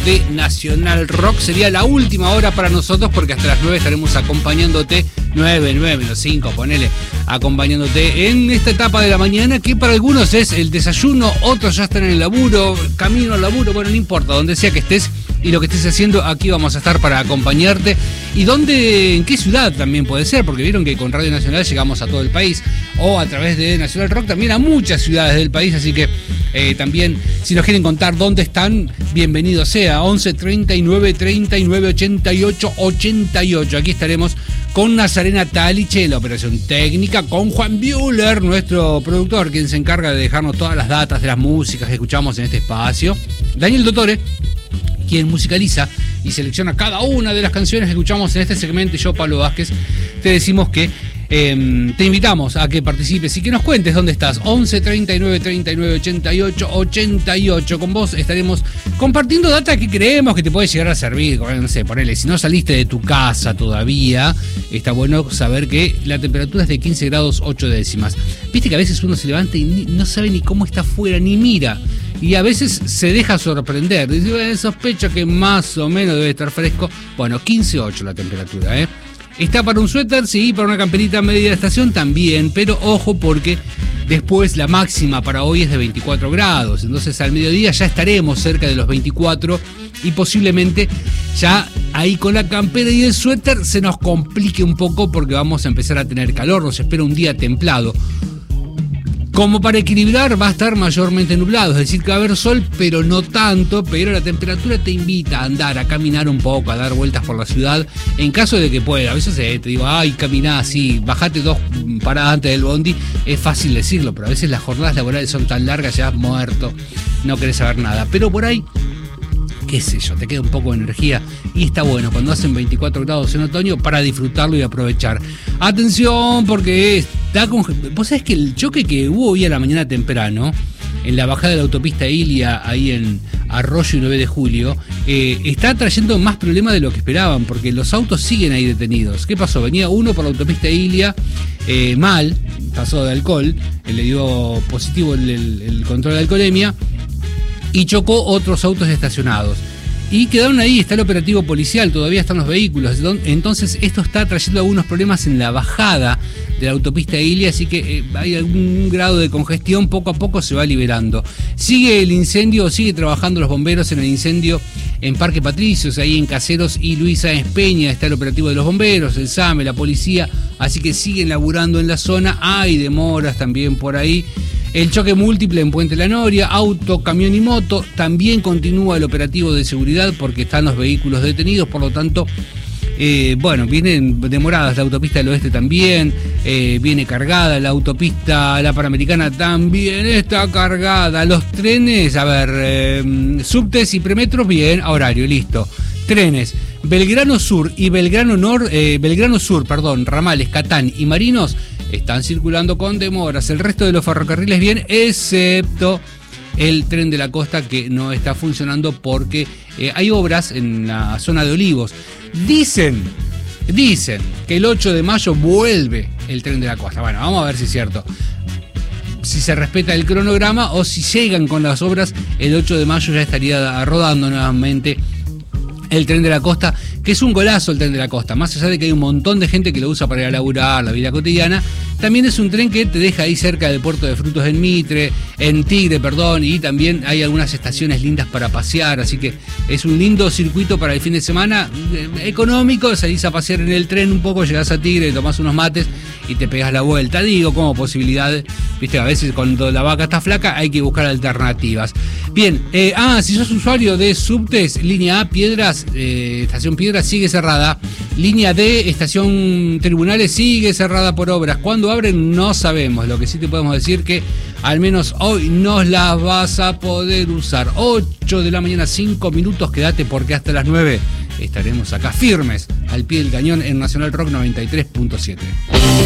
de Nacional Rock. Sería la última hora para nosotros porque hasta las 9 estaremos acompañándote, 9 menos 5, ponele, acompañándote en esta etapa de la mañana que para algunos es el desayuno, otros ya están en el laburo, camino al laburo, bueno, no importa, donde sea que estés y lo que estés haciendo, aquí vamos a estar para acompañarte. ¿Y dónde, en qué ciudad también puede ser? Porque vieron que con Radio Nacional llegamos a todo el país, o a través de Nacional Rock también a muchas ciudades del país, así que también si nos quieren contar dónde están, bienvenido sea, 11 39 39 88 88. Aquí estaremos con Nazarena Taliche en la operación técnica, con Juan Buehler, nuestro productor, quien se encarga de dejarnos todas las datas de las músicas que escuchamos en este espacio, Daniel Dottore, quien musicaliza y selecciona cada una de las canciones que escuchamos en este segmento. Y yo, Pablo Vázquez, te decimos que te invitamos a que participes y que nos cuentes dónde estás. 11 39 39 88 88. Con vos estaremos compartiendo data que creemos que te puede llegar a servir. No sé, ponele, si no saliste de tu casa todavía, está bueno saber que la temperatura es de 15 grados 8 décimas. Viste que a veces uno se levanta y no sabe ni cómo está afuera, ni mira. Y a veces se deja sorprender. Dice, sospecho que más o menos debe estar fresco. Bueno, 15.8 la temperatura, ¿eh? Está para un suéter, sí, para una camperita media de estación también, pero ojo porque después la máxima para hoy es de 24 grados. Entonces al mediodía ya estaremos cerca de los 24 y posiblemente ya ahí con la campera y el suéter se nos complique un poco porque vamos a empezar a tener calor. Nos espera un día templado. Como para equilibrar, va a estar mayormente nublado, es decir, que va a haber sol, pero no tanto, pero la temperatura te invita a andar, a caminar un poco, a dar vueltas por la ciudad, en caso de que pueda. A veces te digo, ay, caminá así, bajate 2 paradas antes del bondi, es fácil decirlo, pero a veces las jornadas laborales son tan largas, ya has muerto, no querés saber nada. Pero por ahí, qué sé yo, te queda un poco de energía y está bueno cuando hacen 24 grados en otoño para disfrutarlo y aprovechar. Atención, porque está con... Vos sabés que el choque que hubo hoy a la mañana temprano, en la bajada de la autopista Ilia, ahí en Arroyo y 9 de Julio, está trayendo más problemas de lo que esperaban, porque los autos siguen ahí detenidos. ¿Qué pasó? Venía uno por la autopista Ilia, mal, pasó de alcohol, le dio positivo el control de alcoholemia, y chocó otros autos estacionados. Y quedaron ahí, está el operativo policial, todavía están los vehículos. Entonces esto está trayendo algunos problemas en la bajada de la autopista Ilia, así que hay algún grado de congestión, poco a poco se va liberando. Sigue el incendio, sigue trabajando los bomberos en el incendio en Parque Patricios, ahí en Caseros y Luisa Espeña, está el operativo de los bomberos, el SAME, la policía, así que siguen laburando en la zona. Hay demoras también por ahí. El choque múltiple en Puente La Noria, auto, camión y moto, también continúa el operativo de seguridad porque están los vehículos detenidos, por lo tanto, vienen demoradas la autopista del oeste también, viene cargada la autopista, la Panamericana también está cargada, los trenes, subtes y premetros, bien, a horario, listo. Trenes, Belgrano Sur y Belgrano Sur, ramales Catán y Marinos, están circulando con demoras. El resto de los ferrocarriles bien, excepto el tren de la costa que no está funcionando porque hay obras en la zona de Olivos. Dicen que el 8 de mayo vuelve el tren de la costa. Bueno, vamos a ver si es cierto. Si se respeta el cronograma o si llegan con las obras, el 8 de mayo ya estaría rodando nuevamente el tren de la costa, que es un golazo el tren de la costa. Más allá de que hay un montón de gente que lo usa para ir a laburar, la vida cotidiana, también es un tren que te deja ahí cerca del puerto de Frutos en Tigre, y también hay algunas estaciones lindas para pasear, así que es un lindo circuito para el fin de semana, económico, salís a pasear en el tren un poco, llegás a Tigre, tomás unos mates y te pegás la vuelta. Digo, como posibilidad, viste, a veces cuando la vaca está flaca hay que buscar alternativas. Bien, si sos usuario de subtes, línea A, Piedras, estación Piedras sigue cerrada, línea D, estación Tribunales sigue cerrada por obras. Cuando abren no sabemos, lo que sí te podemos decir que al menos hoy nos las vas a poder usar. 8 de la mañana, 5 minutos, quédate porque hasta las 9 estaremos acá firmes al pie del cañón en Nacional Rock 93.7.